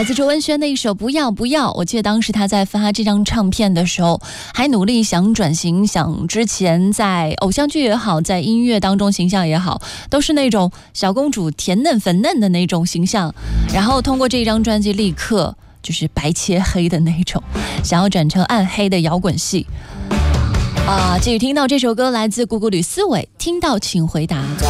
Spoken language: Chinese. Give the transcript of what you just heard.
来自周文轩的一首《不要不要》。我记得当时他在发这张唱片的时候，还努力想转型，想之前在偶像剧也好，在音乐当中形象也好，都是那种小公主甜嫩粉嫩的那种形象，然后通过这张专辑立刻就是白切黑的那种，想要转成暗黑的摇滚系。继续听到这首歌来自古古吕思伟，听到请回答。